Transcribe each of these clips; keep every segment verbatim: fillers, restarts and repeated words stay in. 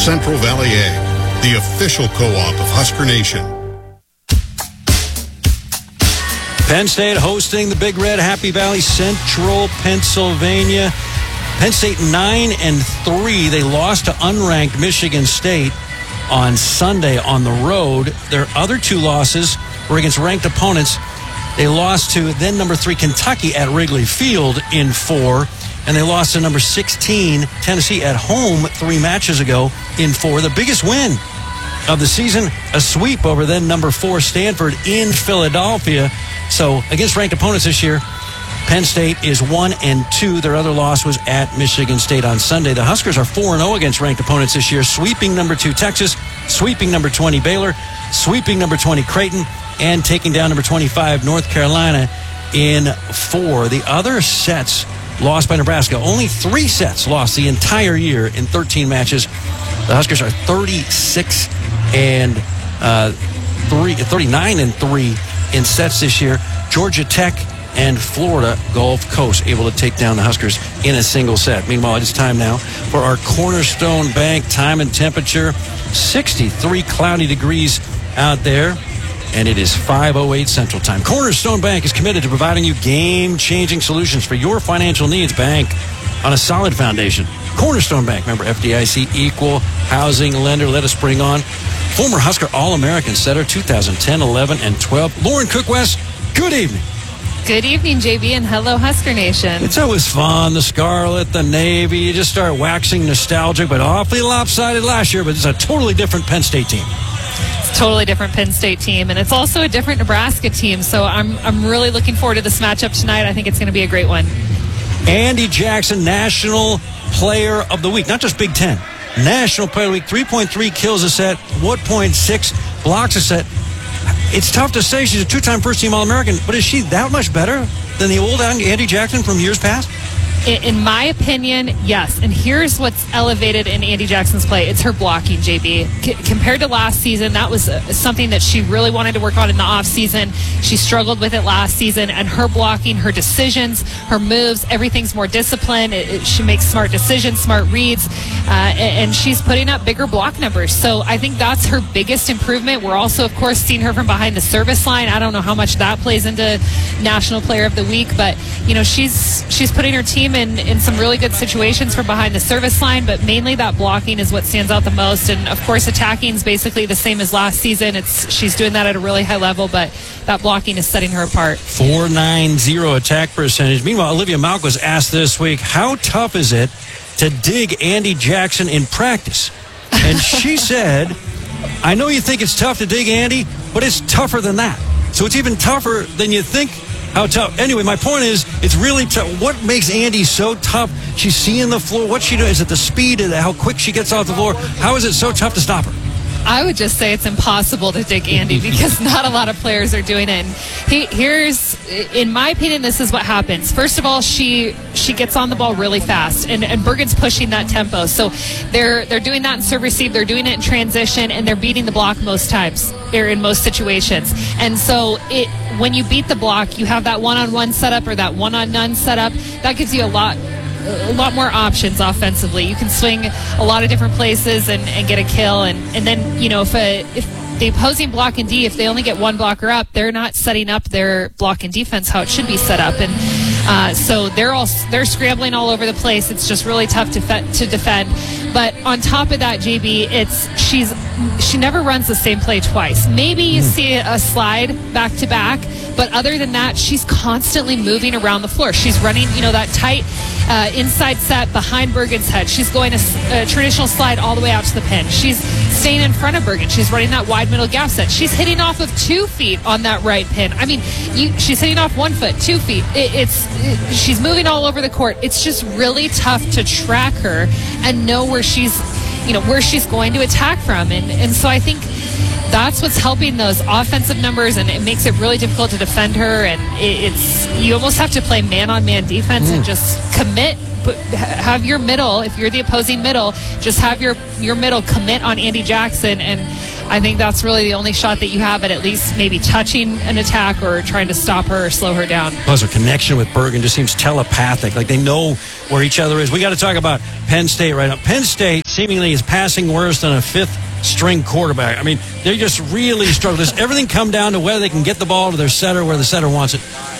Central Valley Ag, the official co-op of Husker Nation. Penn State hosting the Big Red, Happy Valley, Central Pennsylvania. Penn State nine and three. They lost to unranked Michigan State on Sunday on the road. Their other two losses were against ranked opponents. They lost to then number three Kentucky at Wrigley Field in four, and they lost to number sixteen Tennessee at home three matches ago in four. The biggest win of the season, a sweep over then number four Stanford in Philadelphia. So against ranked opponents this year, Penn State is one and two. Their other loss was at Michigan State on Sunday. The Huskers are four and oh against ranked opponents this year, sweeping number two Texas, sweeping number twenty Baylor, sweeping number twenty Creighton, and taking down number twenty-five North Carolina in four. The other sets lost by Nebraska. Only three sets lost the entire year in thirteen matches. The Huskers are thirty-six and uh, three, thirty-nine and three in sets this year. Georgia Tech and Florida Gulf Coast able to take down the Huskers in a single set. Meanwhile, it is time now for our Cornerstone Bank time and temperature. sixty-three cloudy degrees out there, and it is five oh eight Central Time. Cornerstone Bank is committed to providing you game-changing solutions for your financial needs. Bank on a solid foundation. Cornerstone Bank, member F D I C, equal housing lender. Let us bring on former Husker All-American setter two thousand ten, eleven, and twelve, Lauren Cook-West. Good evening. Good evening, J B, and hello, Husker Nation. It's always fun. The Scarlet, the Navy. You just start waxing nostalgic, but awfully lopsided last year. But it's a totally different Penn State team. It's a totally different Penn State team, and it's also a different Nebraska team. So I'm I'm really looking forward to this matchup tonight. I think it's going to be a great one. Andy Jackson, National Player of the Week. Not just Big Ten. National Player of the Week. three point three kills a set. one point six blocks a set. It's tough to say. She's a two-time first-team All-American, but is she that much better than the old Andy Jackson from years past? In my opinion, yes. And here's what's elevated in Andy Jackson's play. It's her blocking, J B. C- compared to last season, that was uh, something that she really wanted to work on in the offseason. She struggled with it last season. And her blocking, her decisions, her moves, everything's more disciplined. It, it, she makes smart decisions, smart reads. Uh, and, and she's putting up bigger block numbers. So I think that's her biggest improvement. We're also, of course, seeing her from behind the service line. I don't know how much that plays into National Player of the Week. But, you know, she's she's putting her team In, in some really good situations from behind the service line, but mainly that blocking is what stands out the most. And of course, attacking is basically the same as last season. It's she's doing that at a really high level, but that blocking is setting her apart. four ninety attack percentage. Meanwhile, Olivia Malk was asked this week, how tough is it to dig Andy Jackson in practice? And she said, I know you think it's tough to dig Andy, but it's tougher than that. So it's even tougher than you think. How tough. Anyway, my point is, it's really tough. What makes Andy so tough? She's seeing the floor. What's she doing? Is it the speed? How quick she gets off the floor? How is it so tough to stop her? I would just say it's impossible to dig Andy because not a lot of players are doing it. And he, here's, in my opinion, this is what happens. First of all, she she gets on the ball really fast, and, and Bergen's pushing that tempo. So they're they're doing that in serve receive, they're doing it in transition, and they're beating the block most times, or in most situations. And so it when you beat the block, you have that one-on-one setup or that one-on-none setup. That gives you a lot a lot more options offensively. You can swing a lot of different places and, and get a kill. And, and then, you know, if a, if the opposing block and D, if they only get one blocker up, they're not setting up their block and defense how it should be set up. And uh, so they're all they're scrambling all over the place. It's just really tough to fe- to defend. But on top of that, J B, it's she's she never runs the same play twice. Maybe you see a slide back to back, but other than that, she's constantly moving around the floor. She's running, you know, that tight uh, inside set behind Bergen's head. She's going a, a traditional slide all the way out to the pin. She's staying in front of Bergen. She's running that wide middle gap set. She's hitting off of two feet on that right pin. I mean, you, she's hitting off one foot, two feet. It, it's it, she's moving all over the court. It's just really tough to track her and know where she's, you know, where she's going to attack from. And and so I think that's what's helping those offensive numbers, and it makes it really difficult to defend her. And it, it's you almost have to play man-on-man defense mm. and just commit. But have your middle, if you're the opposing middle, just have your your middle commit on Andy Jackson. And I think that's really the only shot that you have at at least maybe touching an attack or trying to stop her or slow her down. Plus, her connection with Bergen just seems telepathic. Like they know where each other is. We got to talk about Penn State right now. Penn State seemingly is passing worse than a fifth string quarterback. I mean, they just really struggle. Does everything come down to whether they can get the ball to their setter where the setter wants it?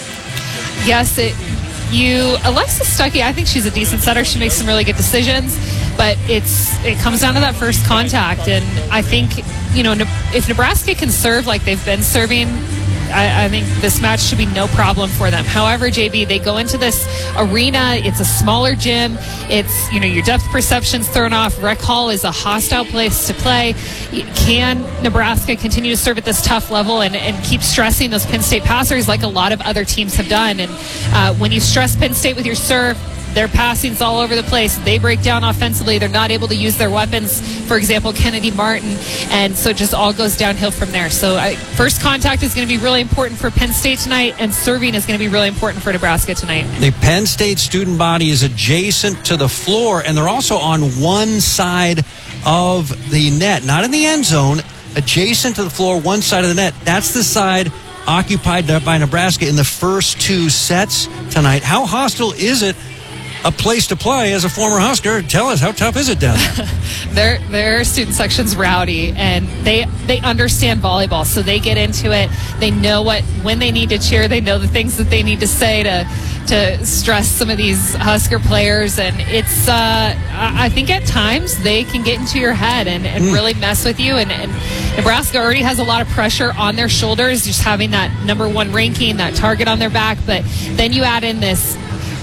Yes, it, you, Alexis Stuckey, I think she's a decent setter. She makes some really good decisions, but it's it comes down to that first contact. And I think, you know, if Nebraska can serve like they've been serving, I, I think this match should be no problem for them. However, J B, they go into this arena. It's a smaller gym. It's, you know, your depth perception's thrown off. Rec Hall is a hostile place to play. Can Nebraska continue to serve at this tough level and, and keep stressing those Penn State passers like a lot of other teams have done? And uh, when you stress Penn State with your serve, their passing's all over the place. They break down offensively. They're not able to use their weapons. For example, Kennedy Martin. And so it just all goes downhill from there. So I, first contact is going to be really important for Penn State tonight, and serving is going to be really important for Nebraska tonight. The Penn State student body is adjacent to the floor, and they're also on one side of the net, not in the end zone, adjacent to the floor, one side of the net. That's the side occupied by Nebraska in the first two sets tonight. How hostile is it a place to play as a former Husker? Tell us, how tough is it down there? their their student section's rowdy, and they they understand volleyball, so they get into it. They know what when they need to cheer. They know the things that they need to say to to stress some of these Husker players, and it's uh, I think at times they can get into your head and, and mm. really mess with you. And, and Nebraska already has a lot of pressure on their shoulders, just having that number one ranking, that target on their back. But then you add in this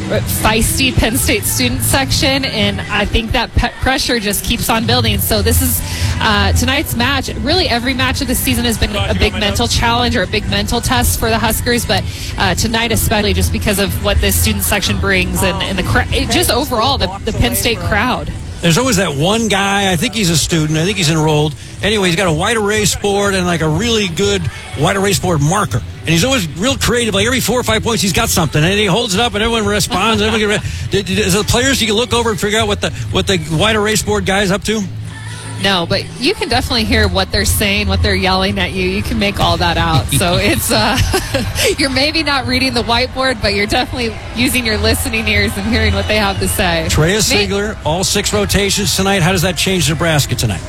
feisty Penn State student section, and I think that pe- pressure just keeps on building. So this is uh, tonight's match. Really, every match of the season has been a big mental challenge or a big mental test for the Huskers, but uh, tonight especially just because of what this student section brings and, and the cra- it, just overall the, the Penn State crowd. There's always that one guy, I think he's a student, I think he's enrolled. Anyway, he's got a wide erase board and like a really good wide erase board marker. And he's always real creative. Like every four or five points, he's got something. And he holds it up and everyone responds. And everyone get re- As the players, you can look over and figure out what the what the wide erase board guy's up to? No, but you can definitely hear what they're saying, what they're yelling at you. You can make all that out. So it's, uh, you're maybe not reading the whiteboard, but you're definitely using your listening ears and hearing what they have to say. Treya Sigler, all six rotations tonight. How does that change Nebraska tonight?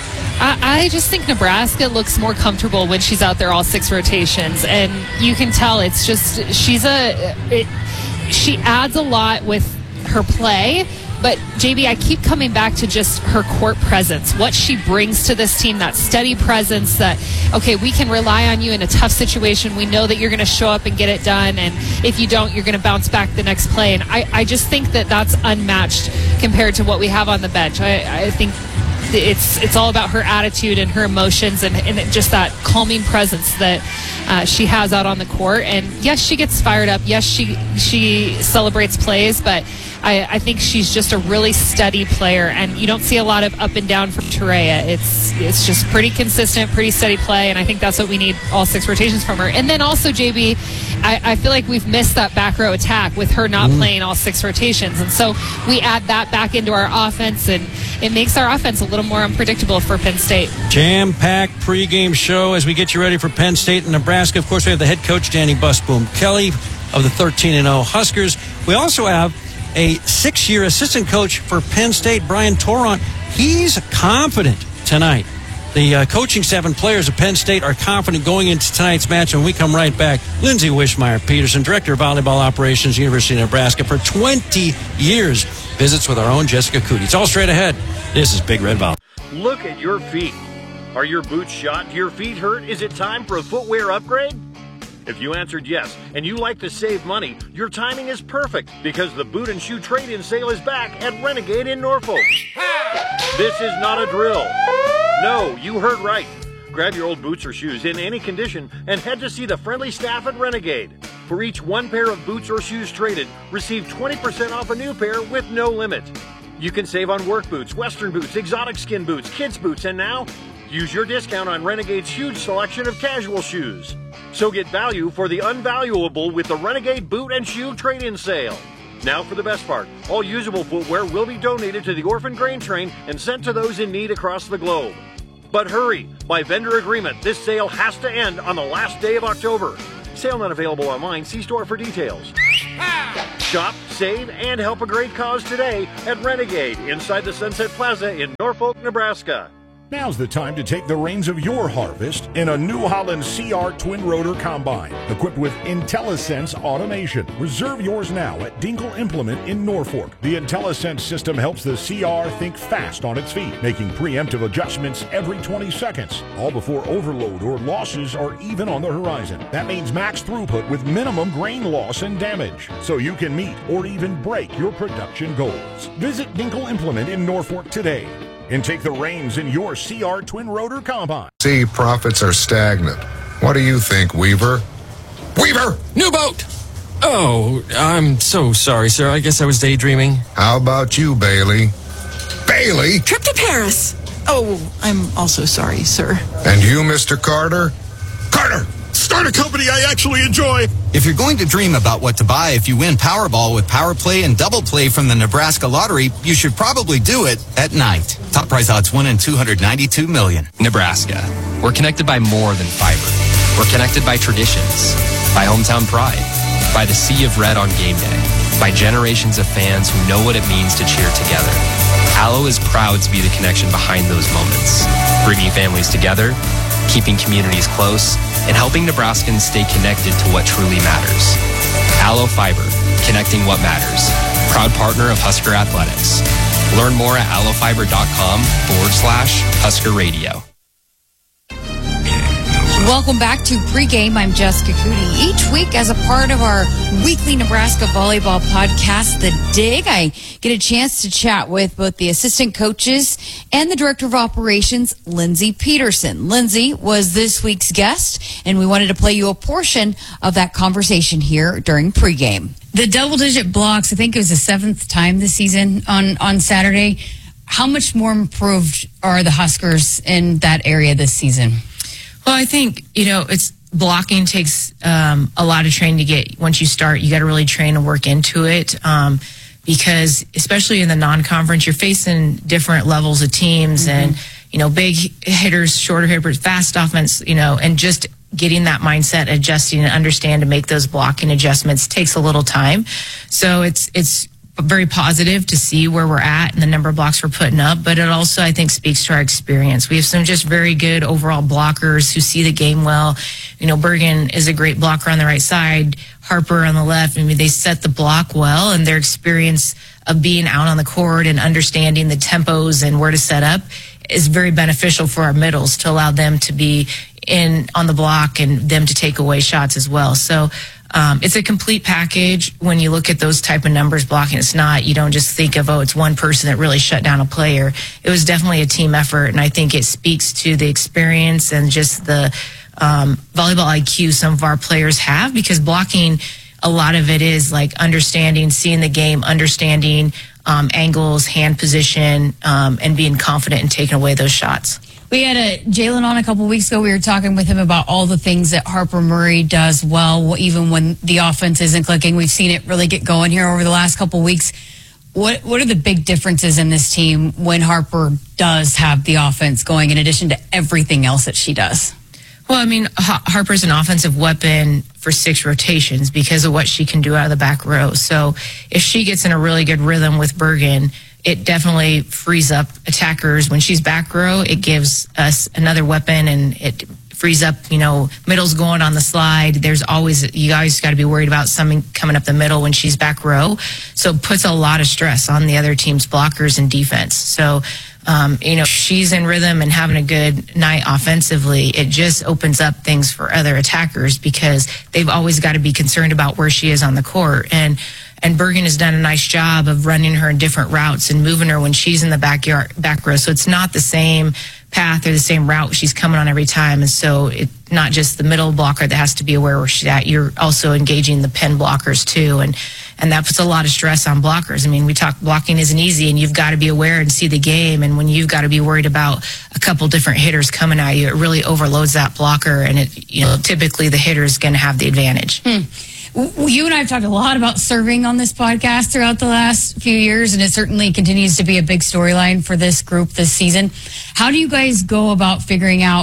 I, I just think Nebraska looks more comfortable when she's out there all six rotations. And you can tell it's just, she's a, it, she adds a lot with her play. But, J B, I keep coming back to just her court presence, what she brings to this team, that steady presence that, okay, we can rely on you in a tough situation. We know that you're going to show up and get it done, and if you don't, you're going to bounce back the next play. And I, I just think that that's unmatched compared to what we have on the bench. I, I think it's it's all about her attitude and her emotions and, and just that calming presence that uh, she has out on the court. And, yes, she gets fired up. Yes, she, she celebrates plays, but I, I think she's just a really steady player, and you don't see a lot of up and down from Treya. It's it's just pretty consistent, pretty steady play, and I think that's what we need all six rotations from her. And then also, J B, I, I feel like we've missed that back row attack with her not mm. playing all six rotations, and so we add that back into our offense, and it makes our offense a little more unpredictable for Penn State. Jam-packed pregame show as we get you ready for Penn State and Nebraska. Of course, we have the head coach, Danny Busboom Kelly of the thirteen and oh Huskers. We also have a six-year assistant coach for Penn State, Brian Torrant. He's confident tonight. The uh, coaching staff and players of Penn State are confident going into tonight's match. And when we come right back, Lindsay Wishmeyer-Peterson, Director of Volleyball Operations, University of Nebraska, for twenty years, visits with our own Jessica Cootie. It's all straight ahead. This is Big Red Volley. Look at your feet. Are your boots shot? Do your feet hurt? Is it time for a footwear upgrade? If you answered yes, and you like to save money, your timing is perfect because the boot and shoe trade-in sale is back at Renegade in Norfolk. This is not a drill. No, you heard right. Grab your old boots or shoes in any condition and head to see the friendly staff at Renegade. For each one pair of boots or shoes traded, receive twenty percent off a new pair with no limit. You can save on work boots, western boots, exotic skin boots, kids boots, and now, use your discount on Renegade's huge selection of casual shoes. So get value for the unvaluable with the Renegade Boot and Shoe Trade-In Sale. Now for the best part. All usable footwear will be donated to the Orphan Grain Train and sent to those in need across the globe. But hurry! By vendor agreement, this sale has to end on the last day of October. Sale not available online. See store for details. Shop, save, and help a great cause today at Renegade inside the Sunset Plaza in Norfolk, Nebraska. Now's the time to take the reins of your harvest in a New Holland C R Twin Rotor Combine, equipped with IntelliSense automation. Reserve yours now at Dinkle Implement in Norfolk. The IntelliSense system helps the C R think fast on its feet, making preemptive adjustments every twenty seconds, all before overload or losses are even on the horizon. That means max throughput with minimum grain loss and damage, so you can meet or even break your production goals. Visit Dinkle Implement in Norfolk today and take the reins in your C R Twin Rotor Combine. See, profits are stagnant. What do you think, Weaver? Weaver! New boat! Oh, I'm so sorry, sir. I guess I was daydreaming. How about you, Bailey? Bailey? Trip to Paris. Oh, I'm also sorry, sir. And you, Mister Carter? Carter! Start a company I actually enjoy! If you're going to dream about what to buy if you win Powerball with Power Play and Double Play from the Nebraska Lottery, you should probably do it at night. Top prize odds one in two hundred ninety-two million. Nebraska. We're connected by more than fiber. We're connected by traditions, by hometown pride, by the sea of red on game day, by generations of fans who know what it means to cheer together. Allo is proud to be the connection behind those moments, bringing families together, keeping communities close, and helping Nebraskans stay connected to what truly matters. Allo Fiber, connecting what matters. Proud partner of Husker Athletics. Learn more at allofiber.com forward slash Husker Radio. Welcome back to Pregame. I'm Jessica Cooney. Each week, as a part of our weekly Nebraska volleyball podcast, The Dig, I get a chance to chat with both the assistant coaches and the director of operations, Lindsay Peterson. Lindsay was this week's guest, and we wanted to play you a portion of that conversation here during pregame. The double-digit blocks, I think it was the seventh time this season on, on Saturday. How much more improved are the Huskers in that area this season? Well, I think, you know, it's blocking takes um, a lot of training to get. Once you start, you got to really train and work into it um, because especially in the non-conference, you're facing different levels of teams mm-hmm. and, you know, big hitters, shorter hitters, fast offense, you know, and just getting that mindset, adjusting and understand to make those blocking adjustments takes a little time. So it's, it's, very positive to see where we're at and the number of blocks we're putting up, but it also, I think, speaks to our experience. We have some just very good overall blockers who see the game well. You know, Bergen is a great blocker on the right side, Harper on the left. I mean, they set the block well, and their experience of being out on the court and understanding the tempos and where to set up is very beneficial for our middles to allow them to be in on the block and them to take away shots as well. So, Um, it's a complete package when you look at those type of numbers blocking. It's not, you don't just think of, oh, it's one person that really shut down a player. It was definitely a team effort, and I think it speaks to the experience and just the um, volleyball I Q some of our players have, because blocking, a lot of it is like understanding, seeing the game, understanding um, angles, hand position, um, and being confident in taking away those shots. We had a Jalen on a couple weeks ago. We were talking with him about all the things that Harper Murray does well, even when the offense isn't clicking. We've seen it really get going here over the last couple weeks. What what are the big differences in this team when Harper does have the offense going, in addition to everything else that she does? Well, I mean, Harper's an offensive weapon for six rotations because of what she can do out of the back row. So if she gets in a really good rhythm with Bergen, it definitely frees up attackers. When she's back row, it gives us another weapon, and it frees up, you know, middle's going on the slide. There's always, you guys got to be worried about something coming up the middle when she's back row. So it puts a lot of stress on the other team's blockers and defense. So, um, you know, she's in rhythm and having a good night offensively. It just opens up things for other attackers because they've always got to be concerned about where she is on the court. And And Bergen has done a nice job of running her in different routes and moving her when she's in the backyard, back row. So it's not the same path or the same route she's coming on every time. And so it's not just the middle blocker that has to be aware where she's at. You're also engaging the pin blockers too. And, and that puts a lot of stress on blockers. I mean, we talk blocking isn't easy, and you've got to be aware and see the game. And when you've got to be worried about a couple different hitters coming at you, it really overloads that blocker. And it, you know, typically the hitter is going to have the advantage. Hmm. You and I have talked a lot about serving on this podcast throughout the last few years, and it certainly continues to be a big storyline for this group this season. How do you guys go about figuring out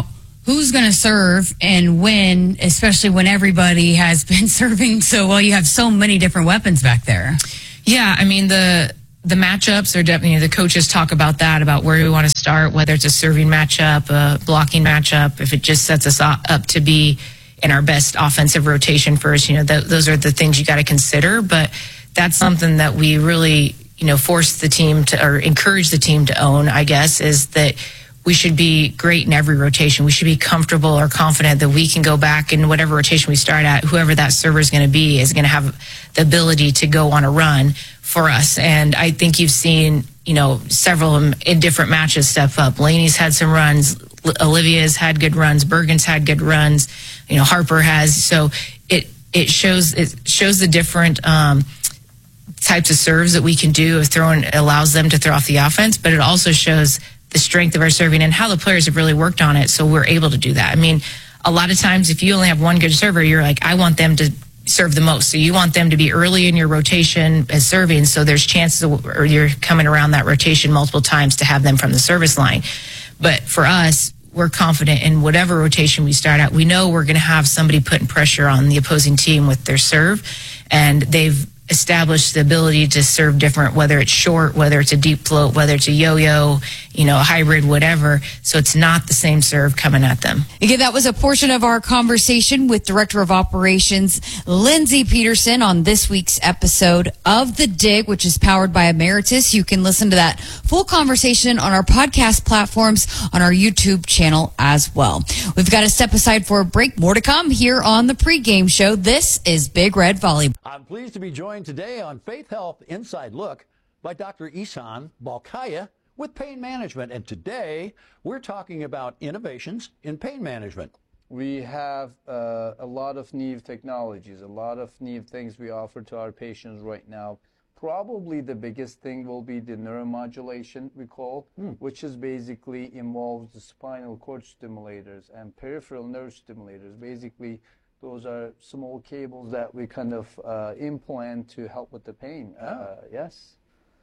who's going to serve and when, especially when everybody has been serving so well. You have so many different weapons back there. Yeah, I mean, the the matchups are definitely, the coaches talk about that, about where we want to start, whether it's a serving matchup, a blocking matchup, if it just sets us up to be in our best offensive rotation first. You know, th- those are the things you got to consider. But that's something that we really, you know, force the team to, or encourage the team to own, I guess, is that we should be great in every rotation. We should be comfortable or confident that we can go back in whatever rotation we start at. Whoever that server is going to be is going to have the ability to go on a run for us. And I think you've seen, you know, several of them in different matches step up. Laney's had some runs. Olivia's had good runs. Bergen's had good runs. You know, Harper has. So it it shows it shows the different um, types of serves that we can do. If throwing allows them to throw off the offense, but it also shows the strength of our serving and how the players have really worked on it, so we're able to do that. I mean, a lot of times if you only have one good server, you're like, I want them to serve the most. So you want them to be early in your rotation as serving, so there's chances of, or you're coming around that rotation multiple times to have them from the service line. But for us, we're confident in whatever rotation we start at. We know we're going to have somebody putting pressure on the opposing team with their serve, and they've established the ability to serve different, whether it's short, whether it's a deep float, whether it's a yo-yo, you know, a hybrid, whatever. So it's not the same serve coming at them. Again, that was a portion of our conversation with Director of Operations Lindsay Peterson on this week's episode of The Dig, which is powered by Emeritus. You can listen to that full conversation on our podcast platforms, on our YouTube channel as well. We've got to step aside for a break. More to come here on the pregame show. This is Big Red Volleyball. I'm pleased to be joined today on Faith Health Inside Look by Doctor Ihsan Balkaya with pain management. And today we're talking about innovations in pain management. We have uh, a lot of new technologies, a lot of new things we offer to our patients right now. Probably the biggest thing will be the neuromodulation, we call, mm. which is basically involves the spinal cord stimulators and peripheral nerve stimulators. Basically, those are small cables that we kind of uh, implant to help with the pain. Oh. Uh, yes,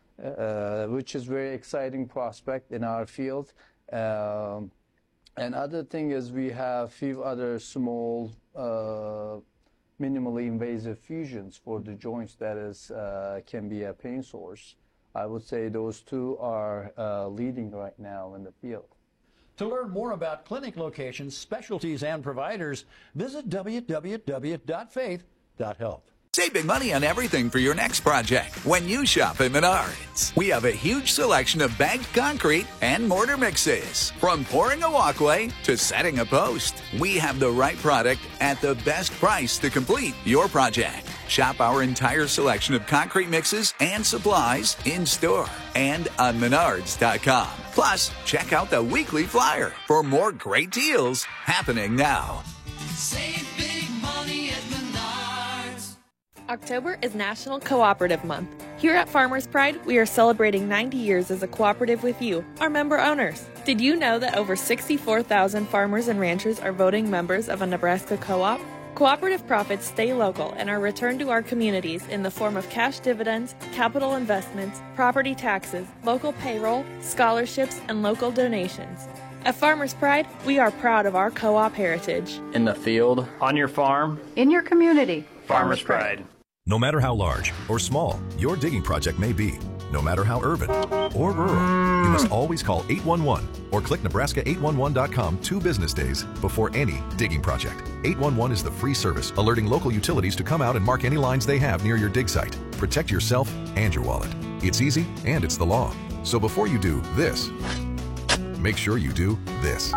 uh, which is very exciting prospect in our field. Um, and other thing is we have few other small, uh, minimally invasive fusions for the joints that is uh, can be a pain source. I would say those two are uh, leading right now in the field. To learn more about clinic locations, specialties, and providers, visit w w w dot faith dot health. Save big money on everything for your next project when you shop at Menards. We have a huge selection of bagged concrete and mortar mixes. From pouring a walkway to setting a post, we have the right product at the best price to complete your project. Shop our entire selection of concrete mixes and supplies in store and on menards dot com. Plus, check out the weekly flyer for more great deals happening now. Save big money at Menards. October is National Cooperative Month. Here at Farmers Pride, we are celebrating ninety years as a cooperative with you, our member owners. Did you know that over sixty-four thousand farmers and ranchers are voting members of a Nebraska co-op? Cooperative profits stay local and are returned to our communities in the form of cash dividends, capital investments, property taxes, local payroll, scholarships, and local donations. At Farmers Pride, we are proud of our co-op heritage. In the field, on your farm, in your community. Farmers Pride. No matter how large or small your digging project may be, no matter how urban or rural, you must always call eight one one or click Nebraska eight one one dot com two business days before any digging project. eight one one is the free service alerting local utilities to come out and mark any lines they have near your dig site. Protect yourself and your wallet. It's easy and it's the law. So before you do this, make sure you do this.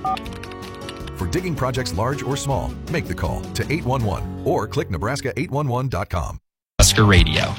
For digging projects large or small, make the call to eight one one or click Nebraska eight one one dot com. Husker Radio.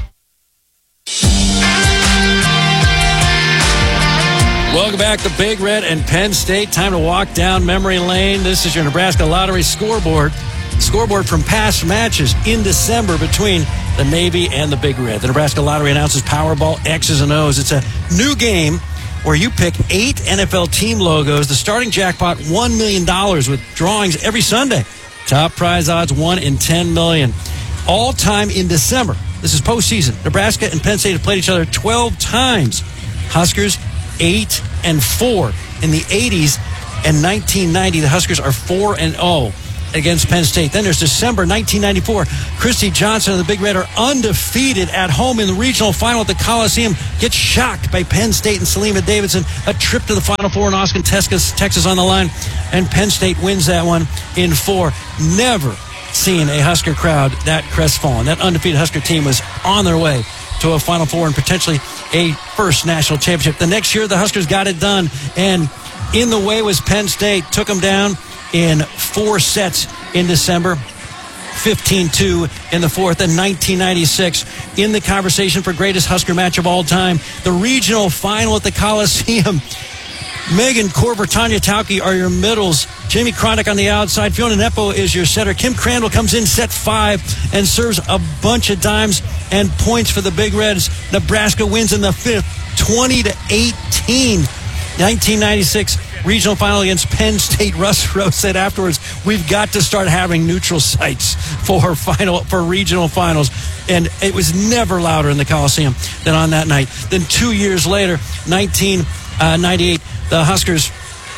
Welcome back to Big Red and Penn State. Time to walk down memory lane. This is your Nebraska Lottery scoreboard. Scoreboard from past matches in December between the Navy and the Big Red. The Nebraska Lottery announces Powerball X's and O's. It's a new game where you pick eight N F L team logos. The starting jackpot, one million dollars with drawings every Sunday. Top prize odds, one in ten million. All time in December. This is postseason. Nebraska and Penn State have played each other twelve times. Huskers, eight and four in the eighties and nineteen ninety, the Huskers are four and oh against Penn State. Then there's December nineteen ninety-four. Christy Johnson and the Big Red are undefeated at home in the regional final at the Coliseum. Gets shocked by Penn State and Selima Davidson. A trip to the Final Four in Austin, Texas, Texas on the line. And Penn State wins that one in four. Never seen a Husker crowd that crestfallen. That undefeated Husker team was on their way to a Final Four and potentially a first national championship. The next year, the Huskers got it done. And in the way was Penn State. Took them down in four sets in December, fifteen two in the fourth. And nineteen ninety-six, in the conversation for greatest Husker match of all time, the regional final at the Coliseum. Megan Korver, Tanya Tauke are your middles. Jamie Cronach on the outside. Fiona Nepo is your setter. Kim Crandall comes in set five and serves a bunch of dimes and points for the Big Reds. Nebraska wins in the fifth, twenty to eighteen. nineteen ninety-six regional final against Penn State. Russ Rose said afterwards, we've got to start having neutral sites for final for regional finals. And it was never louder in the Coliseum than on that night. Then two years later, nineteen ninety-eight, the Huskers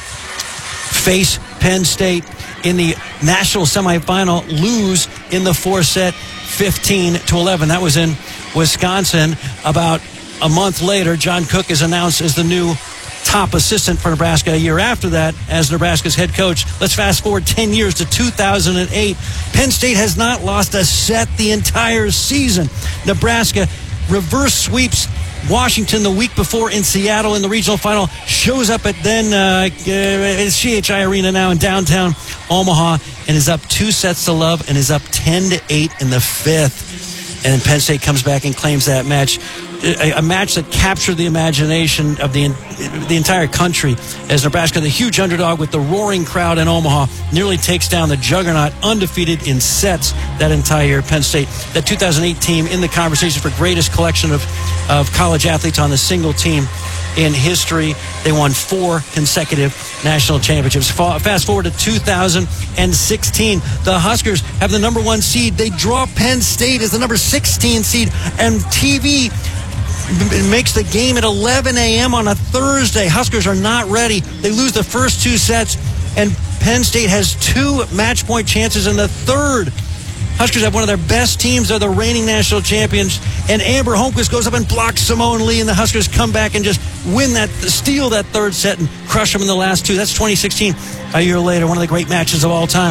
face Penn State in the national semifinal, lose in the fourth set, fifteen to eleven. That was in Wisconsin. About a month later, John Cook is announced as the new top assistant for Nebraska. A year after that, as Nebraska's head coach. Let's fast forward ten years to two thousand eight. Penn State has not lost a set the entire season. Nebraska reverse sweeps Washington the week before in Seattle in the regional final. Shows up at then uh, uh, C H I Arena now in downtown Omaha and is up two sets to love and is up ten to eight in the fifth. And Penn State comes back and claims that match. A, a match that captured the imagination of the the entire country as Nebraska, the huge underdog with the roaring crowd in Omaha, nearly takes down the juggernaut, undefeated in sets that entire year. Penn State, that two thousand eight team in the conversation for greatest collection of, of college athletes on the single team in history. They won four consecutive national championships. Fast forward to two thousand sixteen. The Huskers have the number one seed. They draw Penn State as the number sixteen seed, and T V makes the game at eleven a.m. on a Thursday. Huskers are not ready. They lose the first two sets, and Penn State has two match point chances in the third. Huskers have one of their best teams. They're the reigning national champions. And Amber Holmquist goes up and blocks Simone Lee, and the Huskers come back and just win that, steal that third set and crush them in the last two. That's twenty sixteen, a year later, one of the great matches of all time.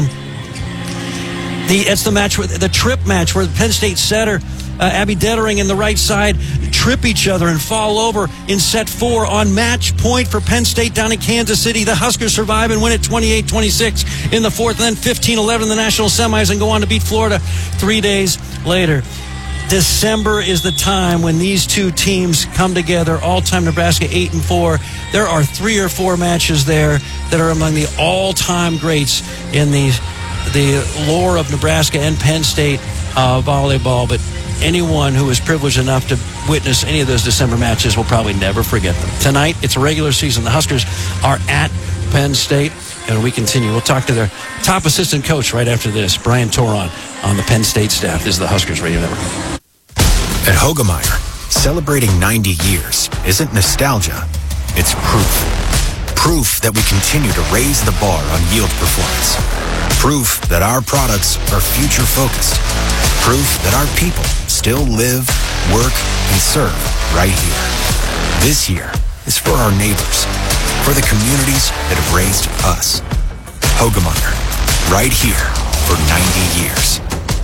The, it's the match, with, the trip match where the Penn State setter, uh, Abby Dettering and the right side trip each other and fall over in set four on match point for Penn State down in Kansas City. The Huskers survive and win it twenty-eight twenty-six in the fourth, and then fifteen eleven in the national semis and go on to beat Florida three days later. December is the time when these two teams come together. All-time Nebraska eight and four. There are three or four matches there that are among the all-time greats in the the lore of Nebraska and Penn State uh, volleyball. But anyone who is privileged enough to witness any of those December matches will probably never forget them. Tonight, it's a regular season. The Huskers are at Penn State, and we continue. We'll talk to their top assistant coach right after this, Brian Toron, on the Penn State staff. This is the Huskers Radio Network. At Hoegemeyer, celebrating ninety years isn't nostalgia, it's proof. Proof that we continue to raise the bar on yield performance. Proof that our products are future-focused. Proof that our people still live, work, and serve right here. This year is for our neighbors, for the communities that have raised us. Hoegemeyer, right here for ninety years.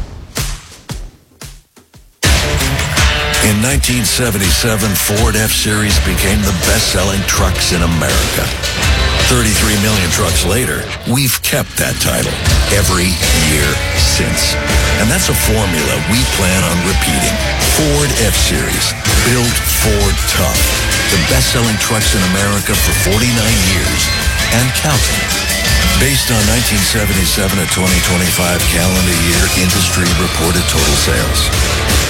In nineteen seventy-seven, Ford F-Series became the best-selling trucks in America. thirty-three million trucks later, we've kept that title every year since. And that's a formula we plan on repeating. Ford F-Series, built Ford tough. The best-selling trucks in America for forty-nine years and counting. Based on nineteen seventy-seven to twenty twenty-five calendar year industry reported total sales.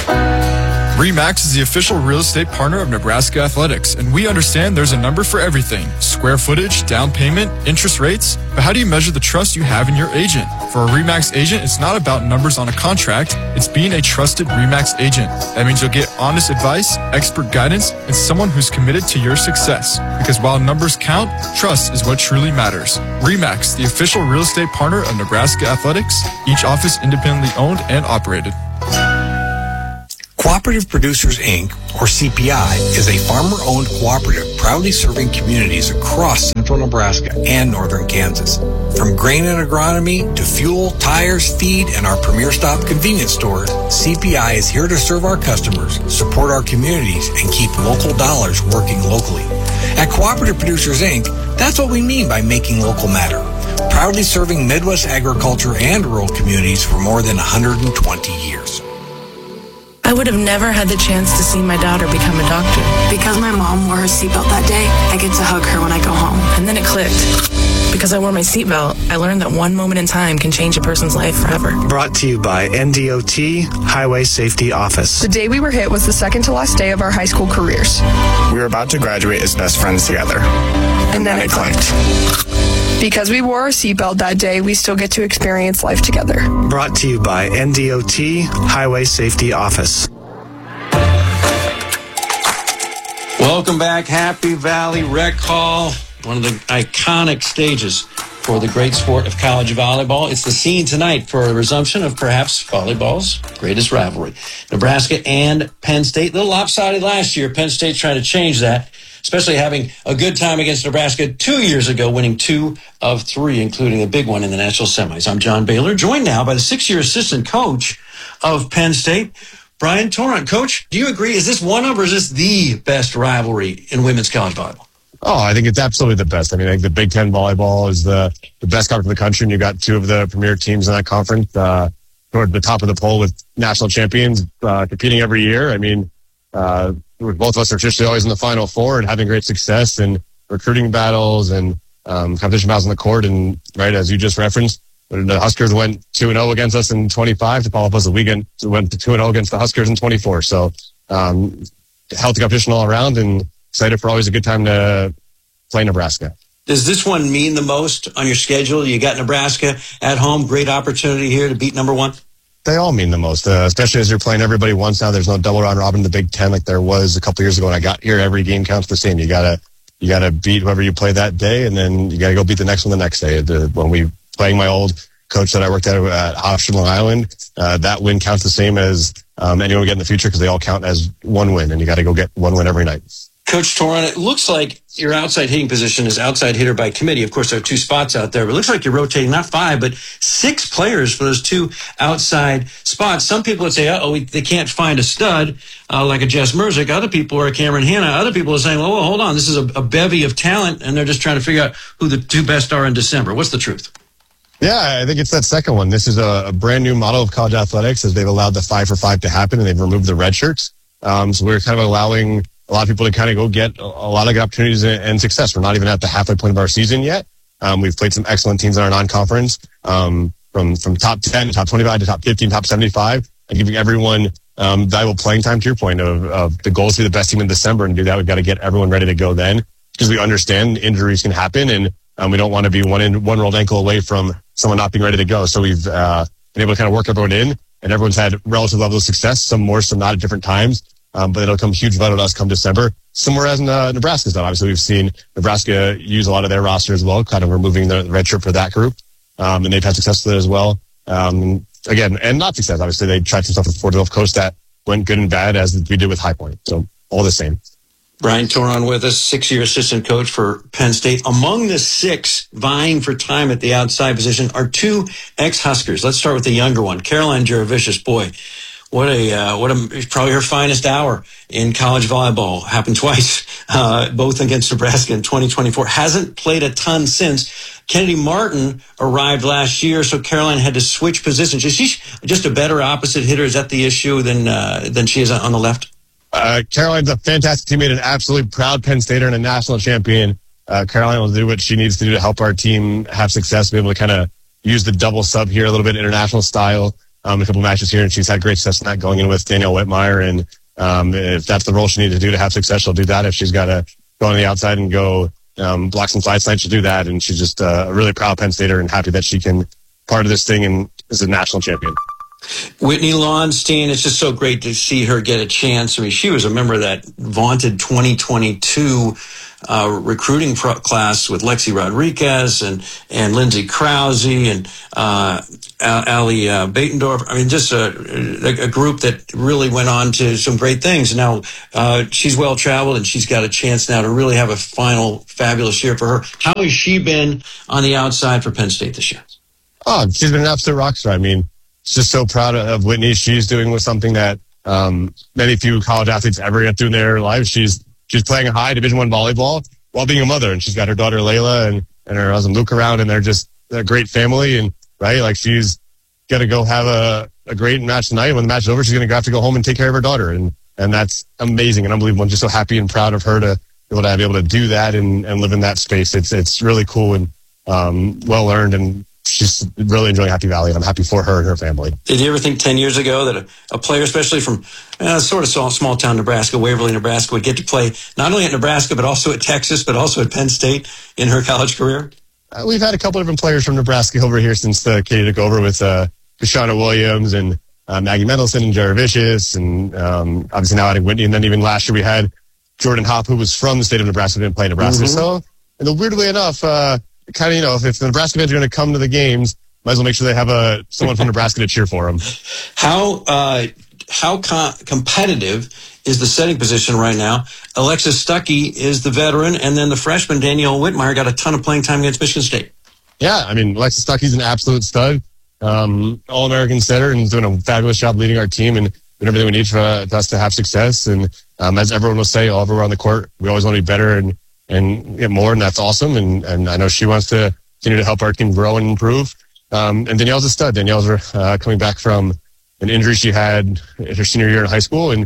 RE/MAX is the official real estate partner of Nebraska Athletics, and we understand there's a number for everything. Square footage, down payment, interest rates. But how do you measure the trust you have in your agent? For a RE/MAX agent, it's not about numbers on a contract. It's being a trusted RE/MAX agent. That means you'll get honest advice, expert guidance, and someone who's committed to your success. Because while numbers count, trust is what truly matters. RE/MAX, the official real estate partner of Nebraska Athletics, each office independently owned and operated. Cooperative Producers, Incorporated, or C P I, is a farmer-owned cooperative proudly serving communities across central Nebraska and northern Kansas. From grain and agronomy to fuel, tires, feed, and our Premier Stop convenience store, C P I is here to serve our customers, support our communities, and keep local dollars working locally. At Cooperative Producers, Incorporated, that's what we mean by making local matter. Proudly serving Midwest agriculture and rural communities for more than one hundred twenty years. I would have never had the chance to see my daughter become a doctor. Because my mom wore her seatbelt that day, I get to hug her when I go home. And then it clicked. Because I wore my seatbelt, I learned that one moment in time can change a person's life forever. Brought to you by N D O T Highway Safety Office. The day we were hit was the second to last day of our high school careers. We were about to graduate as best friends together. And then it clicked. Because we wore our seatbelt that day, we still get to experience life together. Brought to you by N D O T Highway Safety Office. Welcome back, Happy Valley Rec Hall, one of the iconic stages for the great sport of college volleyball. It's the scene tonight for a resumption of perhaps volleyball's greatest rivalry. Nebraska and Penn State. A little lopsided last year. Penn State's trying to change that, especially having a good time against Nebraska two years ago, winning two of three, including a big one in the national semis. I'm John Baylor, joined now by the six-year assistant coach of Penn State, Brian Torrent. Coach, do you agree? Is this one of or is this the best rivalry in women's college volleyball? Oh, I think it's absolutely the best. I mean, I think the Big Ten volleyball is the, the best conference in the country, and you've got two of the premier teams in that conference uh, toward the top of the poll with national champions uh, competing every year. I mean, uh, both of us are traditionally always in the Final Four and having great success in recruiting battles and um, competition battles on the court. And right, as you just referenced, the Huskers went two and oh against us in twenty-five. To follow up as a weekend, went to two and oh against the Huskers in twenty-four. So um, healthy competition all around, and excited for always a good time to play Nebraska. Does this one mean the most on your schedule? You got Nebraska at home. Great opportunity here to beat number one. They all mean the most, uh, especially as you're playing everybody once now. There's no double round robin in the Big Ten like there was a couple years ago when I got here. Every game counts the same. You gotta, you gotta beat whoever you play that day, and then you gotta go beat the next one the next day. The, when we playing my old coach that I worked at at Hofstra Long Island, uh, that win counts the same as um, anyone we get in the future because they all count as one win, and you got to go get one win every night. Coach Torrent, it looks like your outside hitting position is outside hitter by committee. Of course, there are two spots out there, but it looks like you're rotating not five, but six players for those two outside spots. Some people would say, uh-oh, they can't find a stud uh, like a Jess Merzick. Other people are Cameron Hanna. Other people are saying, well, well hold on, this is a, a bevy of talent, and they're just trying to figure out who the two best are in December. What's the truth? Yeah, I think it's that second one. This is a, a brand new model of college athletics as they've allowed the five for five to happen, and they've removed the red shirts. Um, so we're kind of allowing a lot of people to kind of go get a, a lot of opportunities and, and success. We're not even at the halfway point of our season yet. Um, we've played some excellent teams in our non-conference, um, from, from top ten to top twenty-five to top fifteen, top seventy-five, and giving everyone um, valuable playing time, to your point of, of the goal is to be the best team in December, and to do that, we've got to get everyone ready to go then, because we understand injuries can happen, and um, we don't want to be one in, one rolled ankle away from someone not being ready to go. So we've uh, been able to kind of work everyone in, and everyone's had relative level of success, some more, some not at different times. Um, but it'll come huge vital to us come December. Somewhere as in, uh, Nebraska's done. Obviously, we've seen Nebraska use a lot of their roster as well, kind of removing the red shirt for that group. Um, and they've had success with it as well. Um, again, and not success. Obviously, they tried some stuff with Florida Gulf Coast that went good and bad, as we did with High Point. So all the same. Brian Torrent with us, six-year assistant coach for Penn State. Among the six vying for time at the outside position are two ex-Huskers. Let's start with the younger one, Caroline Juravicius. Boy, what a uh, what a probably her finest hour in college volleyball. Happened twice, uh, both against Nebraska in twenty twenty-four. Hasn't played a ton since. Kennedy Martin arrived last year, so Caroline had to switch positions. Is she just a better opposite hitter? Is that the issue than uh, than she is on the left? Uh, Caroline's a fantastic teammate, an absolutely proud Penn Stater and a national champion. Uh, Caroline will do what she needs to do to help our team have success, be able to kind of use the double sub here a little bit international style. um, a couple matches here, and she's had great success in that going in with Danielle Whitmire. And um, if that's the role she needs to do to have success, she'll do that. If she's got to go on the outside and go um, block some slides tonight, she'll do that. And she's just uh, a really proud Penn Stater and happy that she can part of this thing and is a national champion. Whitney Lonstein, it's just so great to see her get a chance. I mean, she was a member of that vaunted twenty twenty-two uh, recruiting pro- class with Lexi Rodriguez and, and Lindsay Krause and uh, Ali uh, Batendorf. I mean, just a, a group that really went on to some great things. Now, uh, she's well traveled and she's got a chance now to really have a final fabulous year for her. How has she been on the outside for Penn State this year? Oh, she's been an absolute rock star. I mean, just so proud of Whitney. She's doing with something that um, many few college athletes ever get through in their lives. She's she's playing high Division One volleyball while being a mother, and she's got her daughter Layla and, and her husband Luke around, and they're just they're a great family. And right, like she's gonna go have a, a great match tonight. When the match is over, she's gonna have to go home and take care of her daughter, and and that's amazing and unbelievable. I'm just so happy and proud of her to be able to be able to do that and, and live in that space. It's it's really cool and um, well earned, and she's really enjoying Happy Valley, and I'm happy for her and her family. Did you ever think ten years ago that a, a player, especially from uh, sort of small, small town Nebraska, Waverly, Nebraska, would get to play not only at Nebraska, but also at Texas, but also at Penn State in her college career? Uh, we've had a couple different players from Nebraska over here since the Katie took over with uh, Kashana Williams and uh, Maggie Mendelson and Jared Vicious, and um, obviously now adding Whitney. And then even last year we had Jordan Hopp, who was from the state of Nebraska, didn't play Nebraska. Mm-hmm. So, and weirdly enough, uh, kind of, you know, if, if the Nebraska fans are going to come to the games, might as well make sure they have a someone from Nebraska to cheer for them. How uh, how com- competitive is the setting position right now? Alexis Stuckey is the veteran, and then the freshman Danielle Whitmire got a ton of playing time against Michigan State. Yeah, I mean, Alexis Stuckey's an absolute stud, um, All-American setter, and doing a fabulous job leading our team and doing everything we need for uh, us to have success. And um, as everyone will say, all over on the court, we always want to be better and and get more, and that's awesome. And and I know she wants to continue to help our team grow and improve. Um, and Danielle's a stud. Danielle's uh, coming back from an injury she had in her senior year in high school. And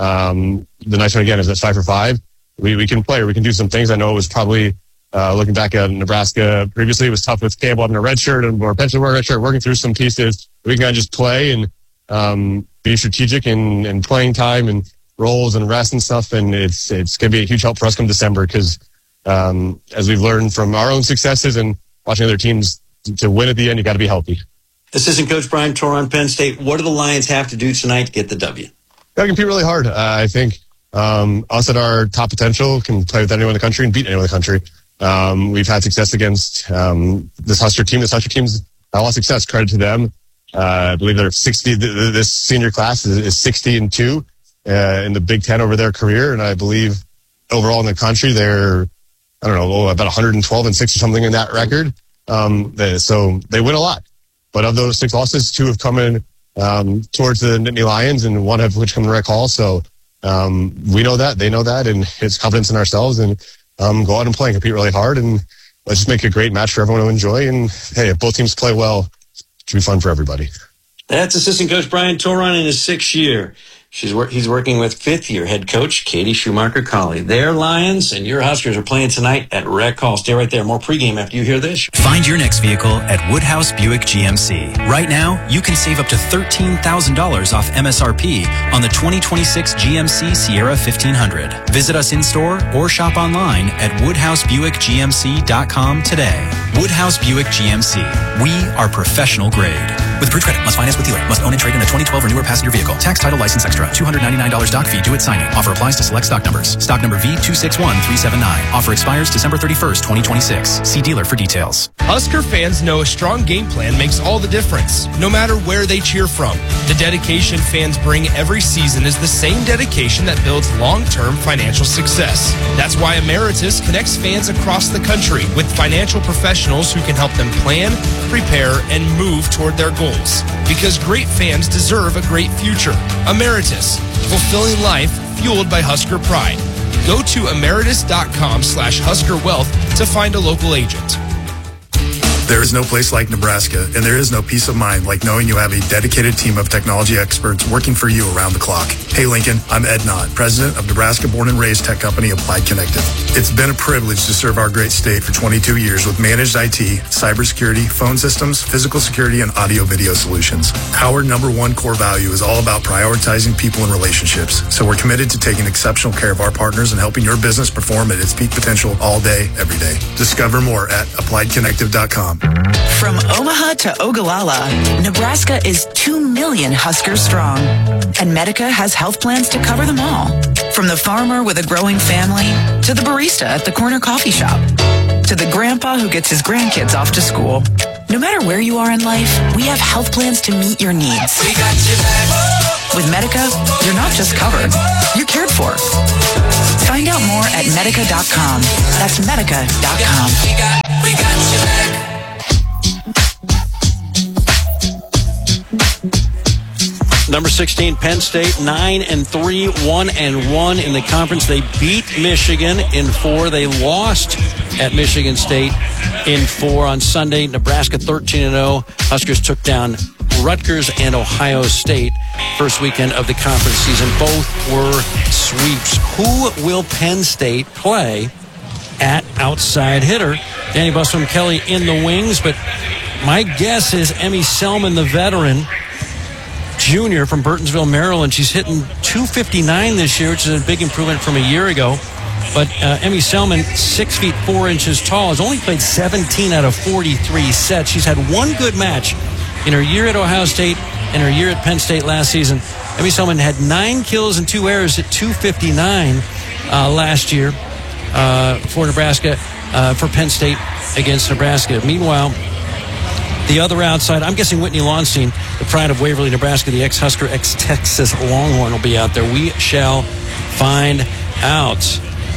um, the nice one, again, is that five for five. We we can play or we can do some things. I know it was probably, uh, looking back at Nebraska previously, it was tough with Campbell having a red shirt and or potentially wearing a red shirt, working through some pieces. We can kind of just play and um, be strategic in, in playing time and roles and rest and stuff. And it's it's going to be a huge help for us come December because um, as we've learned from our own successes and watching other teams, to win at the end, you got to be healthy. Assistant Coach Brian Toron, Penn State. What do the Lions have to do tonight to get the W? Got to compete really hard. Uh, I think um, us at our top potential can play with anyone in the country and beat anyone in the country. Um, we've had success against um, this Husker team. This Husker team's had a lot of success. Credit to them. Uh, I believe they're sixty. This senior class is, is sixty and two uh, in the Big Ten over their career, and I believe overall in the country they're I don't know about one hundred twelve and six or something in that record. Um, they, so they win a lot, but of those six losses, two have come in um, towards the Nittany Lions, and one of which come to Rec Hall. So um, we know that, they know that, and it's confidence in ourselves. And um, go out and play and compete really hard, and let's just make a great match for everyone to enjoy. And hey, if both teams play well, it should be fun for everybody. That's Assistant Coach Brian Toron in his sixth year. She's wor- he's working with fifth-year head coach Katie Schumacher-Colley. Their Lions and your Huskers are playing tonight at Rec Hall. Stay right there. More pregame after you hear this. Find your next vehicle at Woodhouse Buick G M C. Right now, you can save up to thirteen thousand dollars off M S R P on the twenty twenty-six G M C Sierra fifteen hundred. Visit us in-store or shop online at woodhouse buick g m c dot com today. Woodhouse Buick G M C. We are professional grade. With approved credit, must finance with dealer, must own and trade in a twenty twelve or newer passenger vehicle. Tax, title, license extra. two hundred ninety-nine dollars doc fee due at signing. Offer applies to select stock numbers. Stock number V two six one three seven nine. Offer expires December thirty-first, twenty twenty-six. See dealer for details. Husker fans know a strong game plan makes all the difference, no matter where they cheer from. The dedication fans bring every season is the same dedication that builds long-term financial success. That's why Emeritus connects fans across the country with financial professionals who can help them plan, prepare, and move toward their goals. Because great fans deserve a great future. Emeritus, fulfilling life fueled by Husker pride. Go to emeritus dot com slash Husker Wealth to find a local agent. There is no place like Nebraska, and there is no peace of mind like knowing you have a dedicated team of technology experts working for you around the clock. Hey Lincoln, I'm Ed Knott, president of Nebraska born and raised tech company Applied Connective. It's been a privilege to serve our great state for twenty-two years with managed I T, cybersecurity, phone systems, physical security, and audio-video solutions. Our number one core value is all about prioritizing people and relationships, so we're committed to taking exceptional care of our partners and helping your business perform at its peak potential all day, every day. Discover more at applied connective dot com. From Omaha to Ogallala, Nebraska is two million Huskers strong. And Medica has health plans to cover them all. From the farmer with a growing family, to the barista at the corner coffee shop, to the grandpa who gets his grandkids off to school. No matter where you are in life, we have health plans to meet your needs. We got you back. With Medica, you're not just covered, you're cared for. Find out more at medica dot com. That's medica dot com. We got, we got you back. Number sixteen, Penn State, nine and three, one and one in the conference. They beat Michigan in four. They lost at Michigan State in four on Sunday. Nebraska thirteen and oh. Huskers took down Rutgers and Ohio State first weekend of the conference season. Both were sweeps. Who will Penn State play at outside hitter? Danny Busman Kelly in the wings, but my guess is Emmy Selman, the veteran, junior from Burtonsville, Maryland. She's hitting two fifty-nine this year, which is a big improvement from a year ago. But uh, Emmy Selman, six feet four inches tall, has only played seventeen out of forty-three sets. She's had one good match in her year at Ohio State and her year at Penn State last season. Emmy Selman had nine kills and two errors at two fifty-nine uh, last year uh, for Nebraska, uh, for Penn State against Nebraska. Meanwhile, the other outside, I'm guessing Whitney Lonstein, the pride of Waverly, Nebraska, the ex-Husker, ex-Texas Longhorn, will be out there. We shall find out.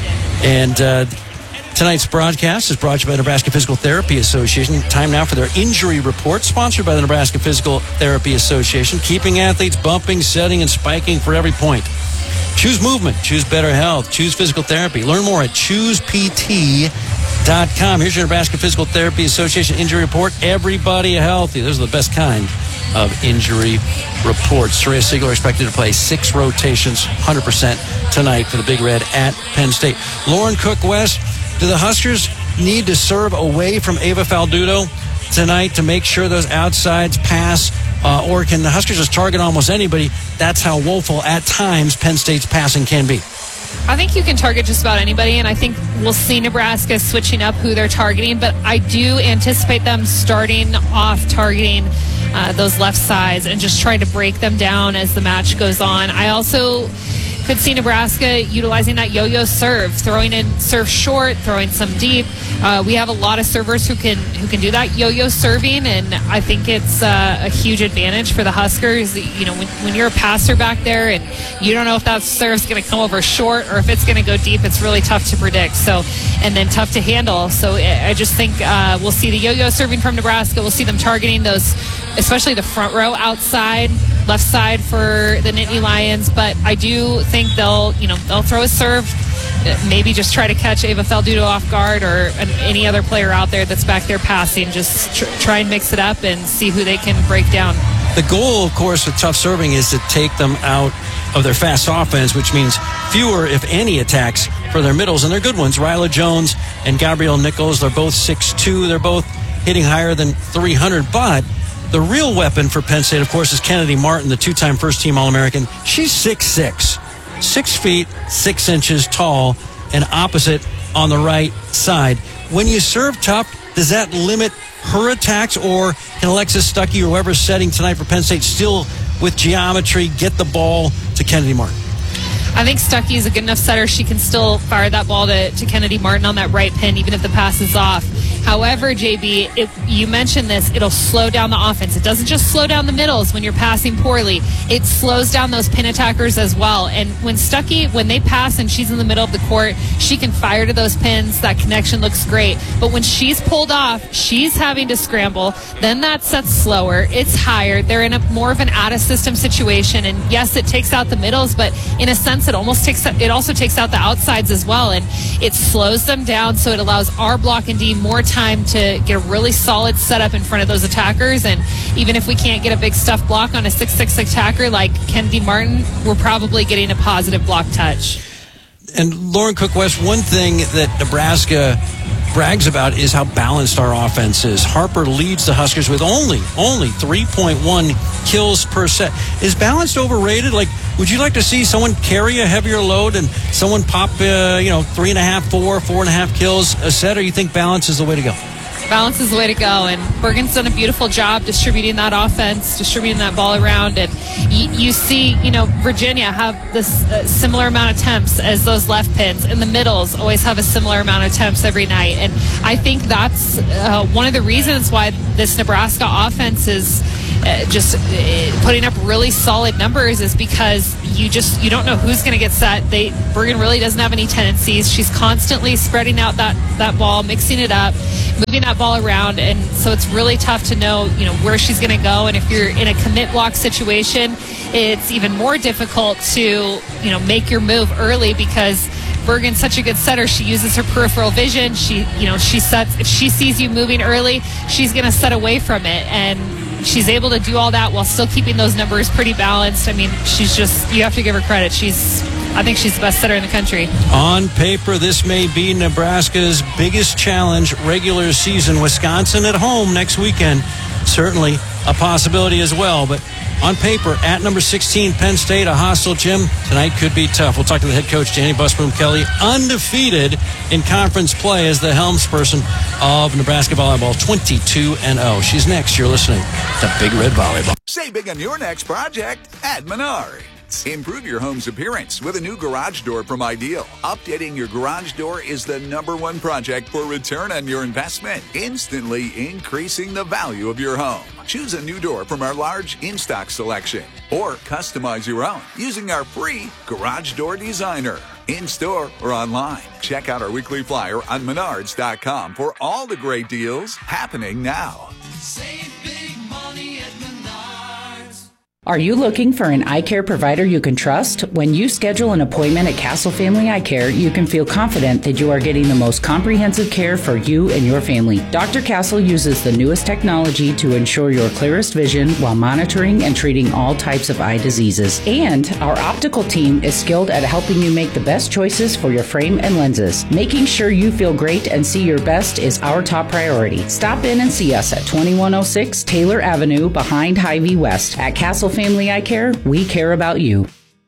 And uh, tonight's broadcast is brought to you by Nebraska Physical Therapy Association. Time now for their injury report, sponsored by the Nebraska Physical Therapy Association, keeping athletes bumping, setting, and spiking for every point. Choose movement. Choose better health. Choose physical therapy. Learn more at choose P T dot com. Here's your Nebraska Physical Therapy Association injury report. Everybody healthy. Those are the best kind of injury reports. Soraya Siegler expected to play six rotations, one hundred percent tonight for the Big Red at Penn State. Lauren Cook-West, do the Huskers need to serve away from Ava Faldudo tonight to make sure those outsides pass? Uh, or can the Huskers just target almost anybody? That's how woeful at times Penn State's passing can be. I think you can target just about anybody, and I think we'll see Nebraska switching up who they're targeting, but I do anticipate them starting off targeting uh, those left sides and just trying to break them down as the match goes on. I also could see Nebraska utilizing that yo-yo serve, throwing in serve short, throwing some deep. Uh, we have a lot of servers who can who can do that yo-yo serving, and I think it's uh, a huge advantage for the Huskers. You know, when, when you're a passer back there and you don't know if that serve's going to come over short or if it's going to go deep, it's really tough to predict. So, and then tough to handle. So I just think uh, we'll see the yo-yo serving from Nebraska. We'll see them targeting those, especially the front row outside, left side for the Nittany Lions. But I do think they'll, you know, they'll throw a serve, maybe just try to catch Ava Faldudo off guard or an, any other player out there that's back there passing. Just tr- try and mix it up and see who they can break down. The goal, of course, with tough serving is to take them out of their fast offense, which means fewer, if any, attacks for their middles, and they're good ones. Ryla Jones and Gabrielle Nichols, they're both six two. They're both hitting higher than three hundred, but the real weapon for Penn State, of course, is Kennedy Martin, the two-time first-team All-American. She's six six, six feet, six inches tall, and opposite on the right side. When you serve tough, does that limit her attacks, or can Alexis Stuckey or whoever's setting tonight for Penn State still, with geometry, get the ball to Kennedy Martin? I think Stuckey is a good enough setter. She can still fire that ball to, to Kennedy Martin on that right pin, even if the pass is off. However, J B, it, you mentioned this, it'll slow down the offense. It doesn't just slow down the middles when you're passing poorly. It slows down those pin attackers as well. And when Stuckey, when they pass and she's in the middle of the court, she can fire to those pins. That connection looks great. But when she's pulled off, she's having to scramble. Then that sets slower. It's higher. They're in a more of an out-of-system situation. And yes, it takes out the middles, but in a sense, it almost takes it also takes out the outsides as well. And it slows them down, so it allows our block and D more time time to get a really solid setup in front of those attackers. And even if we can't get a big stuff block on a six six attacker like Kennedy Martin, we're probably getting a positive block touch. And Lauren Cook-West, one thing that Nebraska brags about is how balanced our offense is. Harper leads the Huskers with only only three point one kills per set. Is balanced overrated? Like, would you like to see someone carry a heavier load and someone pop, uh, you know, three and a half, four, four and a half kills a set, or you think balance is the way to go? Balance is the way to go, and Bergen's done a beautiful job distributing that offense, distributing that ball around, and you, you see, you know, Virginia have this uh, similar amount of attempts as those left pins, and the middles always have a similar amount of attempts every night, and I think that's uh, one of the reasons why this Nebraska offense is uh, just uh, putting up really solid numbers is because you just you don't know who's going to get set. They Bergen really doesn't have any tendencies. She's constantly spreading out that that ball, mixing it up, moving that ball around, and so it's really tough to know, you know, where she's going to go. And if you're in a commit block situation, it's even more difficult to, you know, make your move early because Bergen's such a good setter. She uses her peripheral vision. She, you know, she sets, if she sees you moving early, she's going to set away from it, and she's able to do all that while still keeping those numbers pretty balanced. I mean, she's just, you have to give her credit. She's, I think she's the best setter in the country. On paper, this may be Nebraska's biggest challenge regular season. Wisconsin at home next weekend, certainly a possibility as well. But on paper, at number sixteen, Penn State, a hostile gym, tonight could be tough. We'll talk to the head coach, Danny Busboom Kelly, undefeated in conference play as the helmsperson of Nebraska volleyball, twenty-two and oh. She's next. You're listening to Big Red Volleyball. Save big on your next project at Menards. Improve your home's appearance with a new garage door from Ideal. Updating your garage door is the number one project for return on your investment, instantly increasing the value of your home. Choose a new door from our large in-stock selection or customize your own using our free Garage Door Designer. In-store or online. Check out our weekly flyer on menards dot com for all the great deals happening now. Save big money at Menards. Are you looking for an eye care provider you can trust? When you schedule an appointment at Castle Family Eye Care, you can feel confident that you are getting the most comprehensive care for you and your family. Doctor Castle uses the newest technology to ensure your clearest vision while monitoring and treating all types of eye diseases. And our optical team is skilled at helping you make the best choices for your frame and lenses. Making sure you feel great and see your best is our top priority. Stop in and see us at twenty-one oh six Taylor Avenue behind Hy-Vee West. At Castle Family Eye Care, we care about you.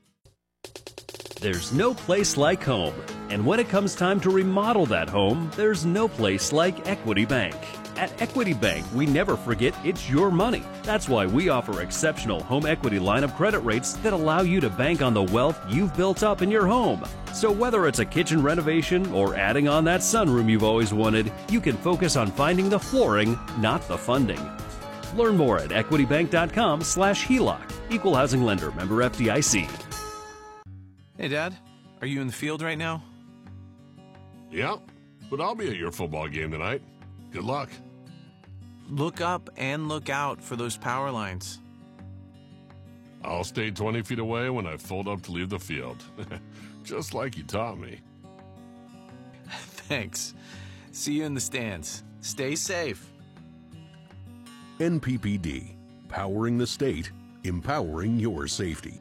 There's no place like home. And when it comes time to remodel that home, there's no place like Equity Bank. At Equity Bank, we never forget it's your money. That's why we offer exceptional home equity line of credit rates that allow you to bank on the wealth you've built up in your home. So whether it's a kitchen renovation or adding on that sunroom you've always wanted, you can focus on finding the flooring, not the funding. Learn more at equity bank dot com slash H E L O C. Equal housing lender, member F D I C. Hey, Dad, are you in the field right now? Yeah, but I'll be at your football game tonight. Good luck. Look up and look out for those power lines. I'll stay twenty feet away when I fold up to leave the field. Just like you taught me. Thanks. See you in the stands. Stay safe. N P P D. Powering the state. Empowering your safety.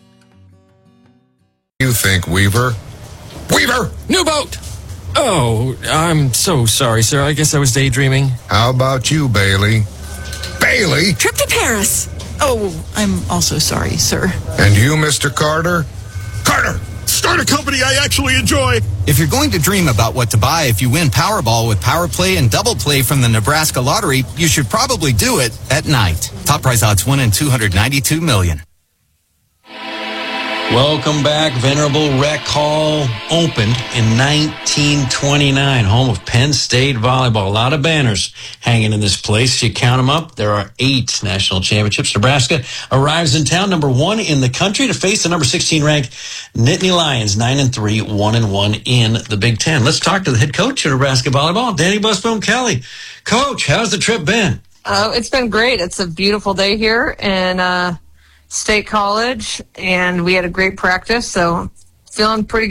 You think, Weaver? Weaver! New boat! Oh, I'm so sorry, sir. I guess I was daydreaming. How about you, Bailey? Bailey? Trip to Paris. Oh, I'm also sorry, sir. And you, Mister Carter? Carter! Start a company I actually enjoy! If you're going to dream about what to buy if you win Powerball with Power Play and Double Play from the Nebraska Lottery, you should probably do it at night. Top prize odds one in two hundred ninety-two million. Welcome back. Venerable Rec Hall opened in nineteen twenty-nine, home of Penn State volleyball. A lot of banners hanging in this place. You count them up, there are eight national championships. Nebraska arrives in town, number one in the country, to face the number sixteen ranked Nittany Lions, nine and three, one and one in the Big Ten. Let's talk to the head coach of Nebraska volleyball, Danny Busboom Kelly. Coach, how's the trip been? Uh, it's been great. It's a beautiful day here, and uh State College, and we had a great practice, so feeling pretty good.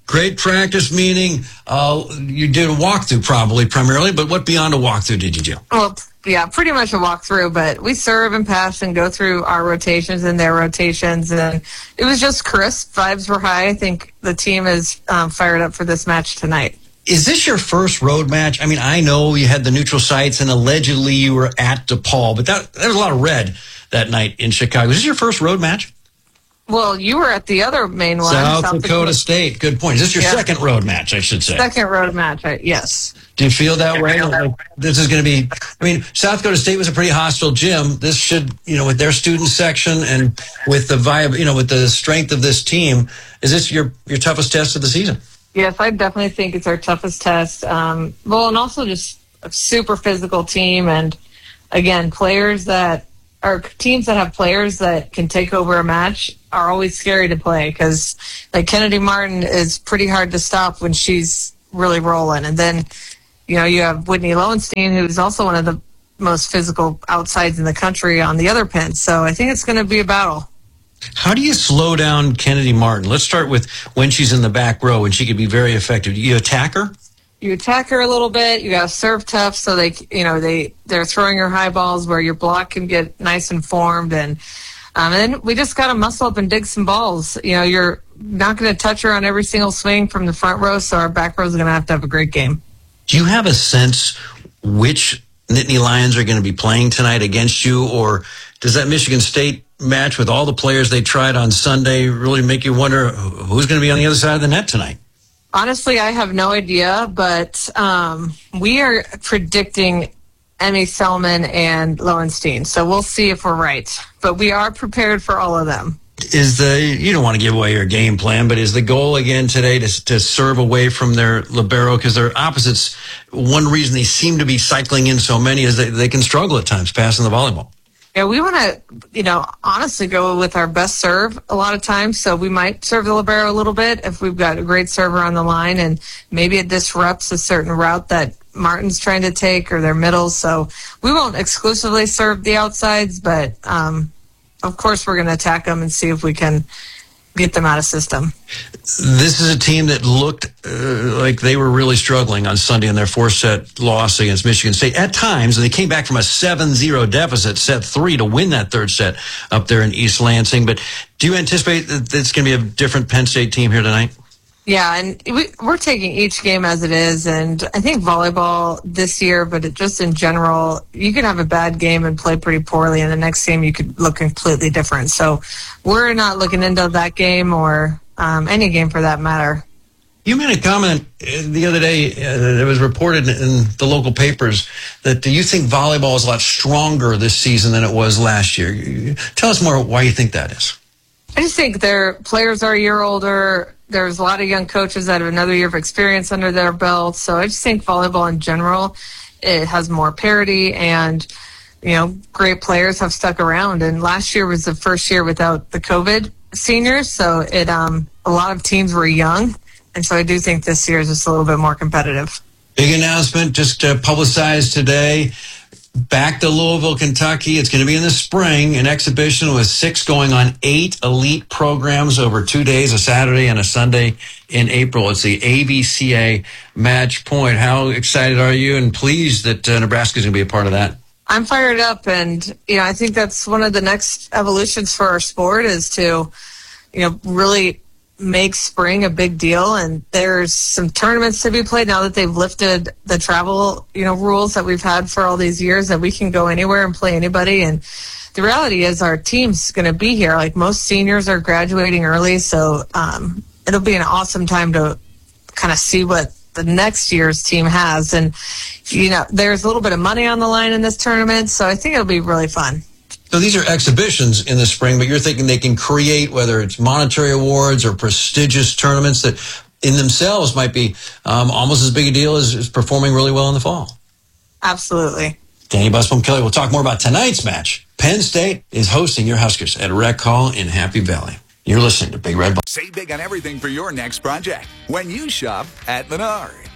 Great practice, meaning uh, you did a walkthrough probably primarily, but what beyond a walkthrough did you do? Well, yeah, pretty much a walkthrough, but we serve and pass and go through our rotations and their rotations, and it was just crisp. Vibes were high. I think the team is um, fired up for this match tonight. Is this your first road match? I mean, I know you had the neutral sites and allegedly you were at DePaul, but that, there was a lot of red that night in Chicago. Is this your first road match? Well, you were at the other main one. South, South Dakota, Dakota State. Good point. Is this your yeah. second road match, I should say? Second road match, I, yes. Do you feel that way? Like, this is going to be, I mean, South Dakota State was a pretty hostile gym. This should, you know, with their student section and with the vibe, you know, with the strength of this team, is this your, your toughest test of the season? Yes, I definitely think it's our toughest test. Um, well, and also just a super physical team. And again, players that are teams that have players that can take over a match are always scary to play because, like, Kennedy Martin is pretty hard to stop when she's really rolling. And then, you know, you have Whitney Lowenstein, who's also one of the most physical outsides in the country on the other pin. So I think it's going to be a battle. How do you slow down Kennedy Martin? Let's start with when she's in the back row and she can be very effective. You attack her? You attack her a little bit. You got to serve tough so they, you know, they, they're throwing her high balls where your block can get nice and formed. And, um, and then we just got to muscle up and dig some balls. You know, you're not going to touch her on every single swing from the front row, so our back row is going to have to have a great game. Do you have a sense which Nittany Lions are going to be playing tonight against you, or does that Michigan State match with all the players they tried on Sunday really make you wonder who's going to be on the other side of the net tonight? Honestly, I have no idea, but um, we are predicting Emmy Selman and Lowenstein, so we'll see if we're right. But we are prepared for all of them. Is the you don't want to give away your game plan, but is the goal again today to to serve away from their libero because they're opposites? One reason they seem to be cycling in so many is that they can struggle at times passing the volleyball. Yeah, we want to, you know, honestly go with our best serve a lot of times. So we might serve the libero a little bit if we've got a great server on the line, and maybe it disrupts a certain route that Martin's trying to take or their middles. So we won't exclusively serve the outsides, but um, of course we're going to attack them and see if we can get them out of system. This is a team that looked uh, like they were really struggling on Sunday in their four-set loss against Michigan State. At times, they came back from a seven zero deficit, set three, to win that third set up there in East Lansing. But do you anticipate that it's going to be a different Penn State team here tonight? Yeah, and we, we're taking each game as it is, and I think volleyball this year, but it just in general, you can have a bad game and play pretty poorly, and the next game you could look completely different. So we're not looking into that game or um, any game for that matter. You made a comment the other day uh, that was reported in the local papers that you think volleyball is a lot stronger this season than it was last year. Tell us more why you think that is. I just think their players are a year older. There's a lot of young coaches that have another year of experience under their belt. So I just think volleyball in general, it has more parity, and, you know, great players have stuck around. And last year was the first year without the COVID seniors. So it, um, a lot of teams were young. And so I do think this year is just a little bit more competitive. Big announcement just uh, publicized today. Back to Louisville, Kentucky. It's going to be in the spring, an exhibition with six going on eight elite programs over two days, a Saturday and a Sunday in April. It's the A B C A Match Point. How excited are you and pleased that uh, Nebraska is going to be a part of that? I'm fired up, and, you know, I think that's one of the next evolutions for our sport is to, you know, really make spring a big deal. And there's some tournaments to be played now that they've lifted the travel, you know, rules that we've had for all these years, that we can go anywhere and play anybody. And the reality is our team's going to be here. Like, most seniors are graduating early, so um, it'll be an awesome time to kind of see what the next year's team has. And, you know, there's a little bit of money on the line in this tournament, so I think it'll be really fun. So these are exhibitions in the spring, but you're thinking they can create, whether it's monetary awards or prestigious tournaments that in themselves might be um, almost as big a deal as, as performing really well in the fall. Absolutely. Danny Busboom Kelly will talk more about tonight's match. Penn State is hosting your Huskers at Rec Hall in Happy Valley. You're listening to Big Red Ball. Save big on everything for your next project when you shop at Menards.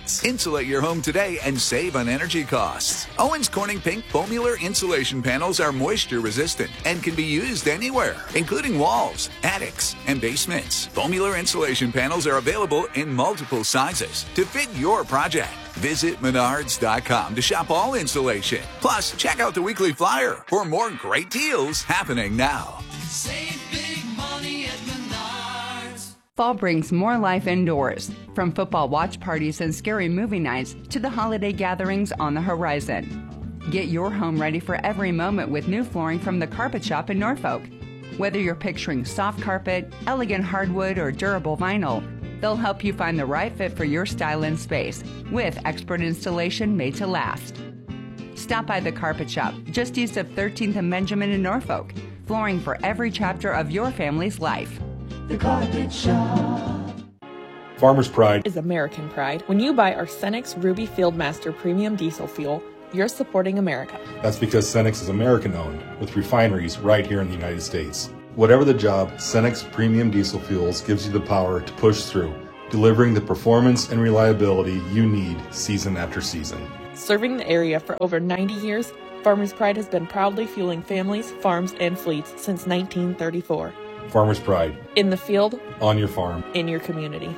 Menards. Insulate your home today and save on energy costs. Owens Corning Pink Foamular insulation panels are moisture resistant and can be used anywhere, including walls, attics, and basements. Foamular insulation panels are available in multiple sizes to fit your project. Visit Menards dot com to shop all insulation. Plus, check out the weekly flyer for more great deals happening now. Save big money at Menards. Fall brings more life indoors, from football watch parties and scary movie nights to the holiday gatherings on the horizon. Get your home ready for every moment with new flooring from the Carpet Shop in Norfolk. Whether you're picturing soft carpet, elegant hardwood, or durable vinyl, they'll help you find the right fit for your style and space with expert installation made to last. Stop by the Carpet Shop just east of thirteenth and Benjamin in Norfolk. Flooring for every chapter of your family's life. The Carpet Shop. Farmer's Pride is American pride. When you buy our Cenex Ruby Fieldmaster Premium Diesel Fuel, you're supporting America. That's because Cenex is American-owned, with refineries right here in the United States. Whatever the job, Cenex Premium Diesel Fuels gives you the power to push through, delivering the performance and reliability you need season after season. Serving the area for over ninety years, Farmer's Pride has been proudly fueling families, farms, and fleets since nineteen thirty-four. Farmer's Pride. In the field. On your farm. In your community.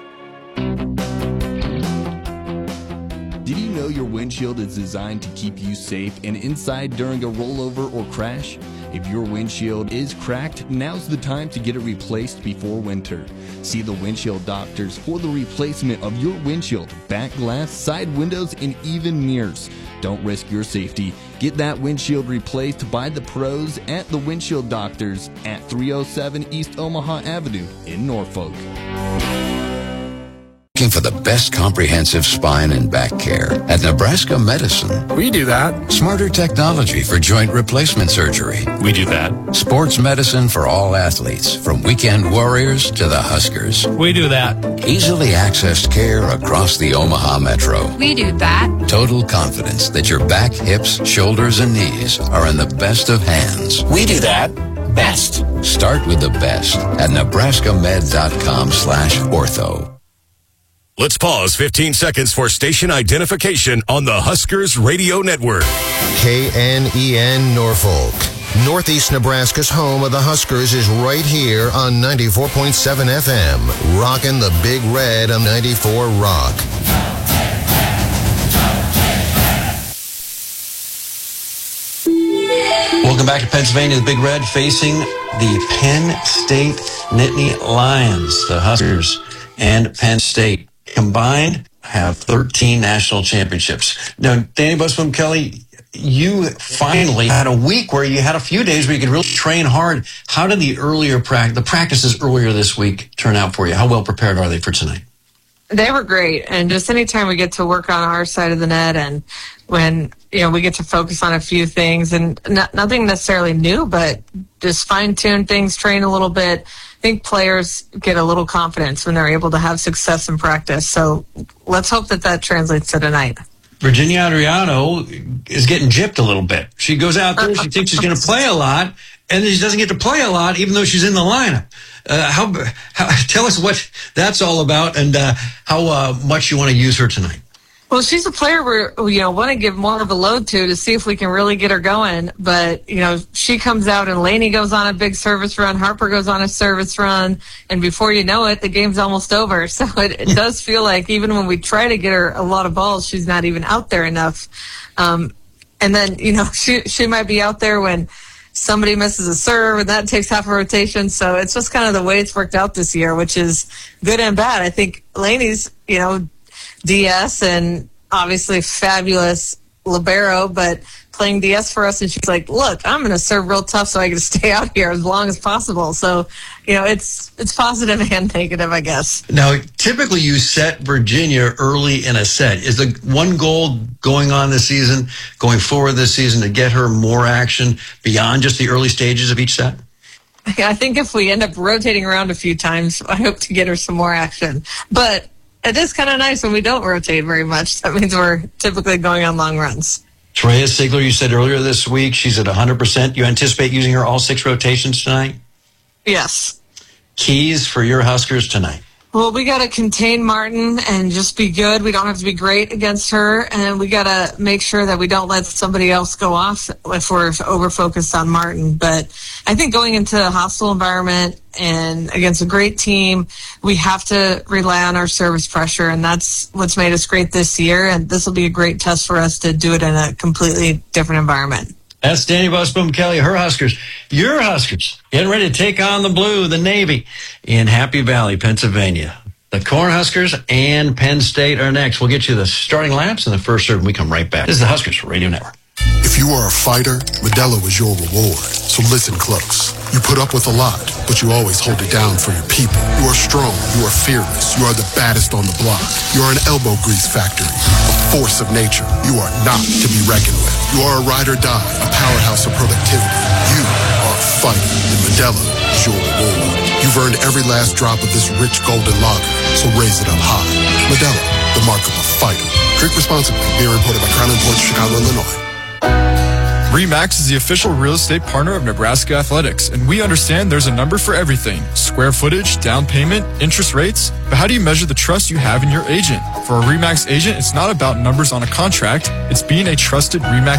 Did you know your windshield is designed to keep you safe and inside during a rollover or crash? If your windshield is cracked, now's the time to get it replaced before winter. See the windshield doctors for the replacement of your windshield, back glass, side windows, and even mirrors. Don't risk your safety. Get that windshield replaced by the pros at the Windshield Doctors at three oh seven East Omaha Avenue in Norfolk. Looking for the best comprehensive spine and back care at Nebraska Medicine. We do that. Smarter technology for joint replacement surgery. We do that. Sports medicine for all athletes, from weekend warriors to the Huskers. We do that. Easily accessed care across the Omaha Metro. We do that. Total confidence that your back, hips, shoulders, and knees are in the best of hands. We do that. Best. Start with the best at Nebraska Med dot com slash ortho. Let's pause fifteen seconds for station identification on the Huskers Radio Network. K N E N Norfolk. Northeast Nebraska's home of the Huskers is right here on ninety-four point seven F M. Rockin' the Big Red on ninety-four Rock. Welcome back to Pennsylvania. The Big Red facing the Penn State Nittany Lions. The Huskers and Penn State combined have thirteen national championships. Now, Danny Busboom Kelly, you finally had a week where you had a few days where you could really train hard. How did the earlier practice, the practices earlier this week turn out for you? How well prepared are they for tonight? They were great. And just anytime we get to work on our side of the net and when, you know, we get to focus on a few things and not, nothing necessarily new, but just fine tune things, train a little bit. I think players get a little confidence when they're able to have success in practice. So let's hope that that translates to tonight. Virginia Adriano is getting gypped a little bit. She goes out there, she thinks she's going to play a lot, and then she doesn't get to play a lot, even though she's in the lineup. Uh, how, how? Tell us what that's all about and uh, how uh, much you want to use her tonight. Well, she's a player we, you know, want to give more of a load to to see if we can really get her going. But, you know, she comes out and Laney goes on a big service run, Harper goes on a service run, and before you know it, the game's almost over. So it, it does feel like even when we try to get her a lot of balls, she's not even out there enough. Um, and then, you know, she she might be out there when somebody misses a serve, and that takes half a rotation. So it's just kind of the way it's worked out this year, which is good and bad. I think Laney's, you know, D S and obviously fabulous libero, but playing D S for us, and she's like, look, I'm going to serve real tough so I can stay out here as long as possible. So, you know, it's it's positive and negative, I guess. Now, typically you set Virginia early in a set. Is the one goal going on this season, going forward this season, to get her more action beyond just the early stages of each set? I think if we end up rotating around a few times, I hope to get her some more action. But it is kind of nice when we don't rotate very much. That means we're typically going on long runs. Treya Sigler, you said earlier this week, she's at one hundred percent. You anticipate using her all six rotations tonight? Yes. Keys for your Huskers tonight? Well, we got to contain Martin and just be good. We don't have to be great against her. And we got to make sure that we don't let somebody else go off if we're over-focused on Martin. But I think going into a hostile environment and against a great team, we have to rely on our service pressure. And that's what's made us great this year. And this will be a great test for us to do it in a completely different environment. That's Danny Busboom Kelly, her Huskers. Your Huskers getting ready to take on the Blue, the Navy, in Happy Valley, Pennsylvania. The Cornhuskers and Penn State are next. We'll get you the starting laps in the first serve, and we come right back. This is the Huskers Radio Network. If you are a fighter, Modelo is your reward. So listen close. You put up with a lot, but you always hold it down for your people. You are strong. You are fearless. You are the baddest on the block. You are an elbow grease factory, a force of nature. You are not to be reckoned with. You are a ride or die, a powerhouse of productivity. You are a fighter, and Modelo is your reward. You've earned every last drop of this rich golden lager, so raise it up high. Modelo, the mark of a fighter. Drink responsibly. Beer imported by Crown Imports, Chicago, Illinois. RE/MAX is the official real estate partner of Nebraska Athletics, and we understand there's a number for everything. Square footage, down payment, interest rates. But how do you measure the trust you have in your agent? For a RE/MAX agent, it's not about numbers on a contract. It's being a trusted RE/MAX